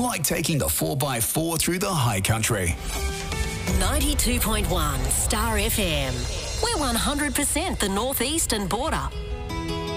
like taking the 4x4 through the high country. 92.1 Star FM. We're 100% the northeastern border.